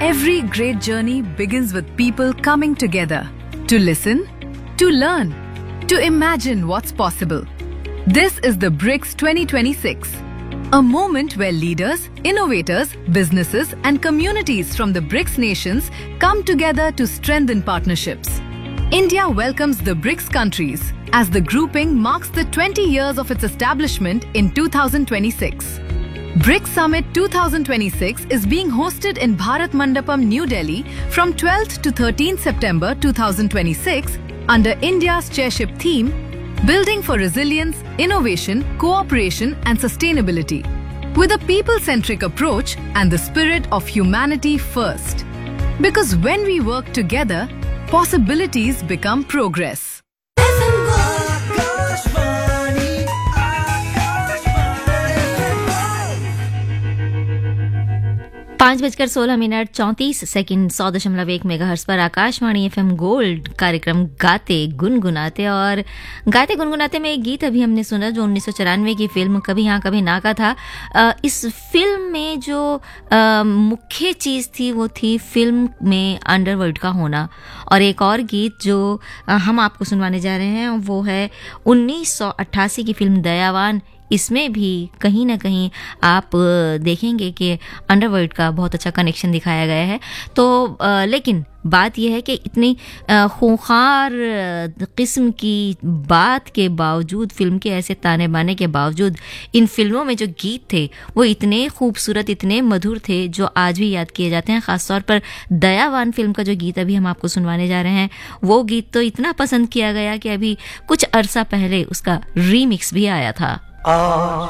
Every great journey begins with people coming together to listen, to learn, to imagine what's possible. This is the BRICS 2026, a moment where leaders, innovators, businesses and communities from the BRICS nations come together to strengthen partnerships. India welcomes the BRICS countries as the grouping marks the 20 years of its establishment in 2026. BRICS Summit 2026 is being hosted in Bharat Mandapam, New Delhi from 12th to 13th September 2026 under India's chairship theme, Building for Resilience, Innovation, Cooperation and Sustainability, with a people-centric approach and the spirit of humanity first. Because when we work together, possibilities become progress. 5:16 100.1 megahertz पर Akashvani FM gold कार्यक्रम गाते गुनगुनाते। और गाते गुनगुनाते में एक गीत अभी हमने सुना जो 1994 की फिल्म कभी हाँ कभी ना का था। इस फिल्म में जो मुख्य चीज़ थी वो थी फिल्म में अंडरवर्ल्ड का होना। और एक और गीत जो हम आपको सुनवाने जा रहे हैं वो है 1988 की फिल्म दयावान। इसमें भी कहीं ना कहीं आप देखेंगे कि अंडरवर्ल्ड का बहुत अच्छा कनेक्शन दिखाया गया है। तो लेकिन बात यह है कि इतनी खूंखार किस्म की बात के बावजूद, फिल्म के ऐसे ताने बाने के बावजूद, इन फिल्मों में जो गीत थे वो इतने खूबसूरत, इतने मधुर थे जो आज भी याद किए जाते हैं। ख़ासतौर पर दयावान फिल्म का जो गीत अभी हम आपको सुनवाने जा रहे हैं वो गीत तो इतना पसंद किया गया कि अभी कुछ अरसा पहले उसका रीमिक्स भी आया था।